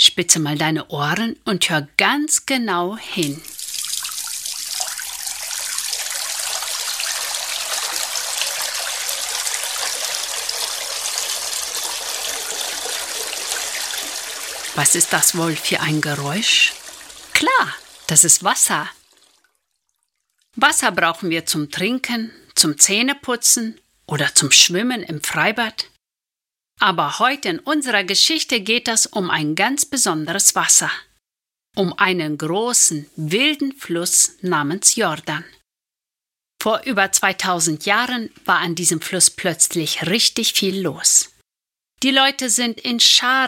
Spitze mal deine Ohren und hör ganz genau hin. Was ist das wohl für ein Geräusch? Klar, das ist Wasser. Wasser brauchen wir zum Trinken, zum Zähneputzen oder zum Schwimmen im Freibad. Aber heute in unserer Geschichte geht es um ein ganz besonderes Wasser. Um einen großen, wilden Fluss namens Jordan. Vor über 2000 Jahren war an diesem Fluss plötzlich richtig viel los. Die Leute sind in Scharen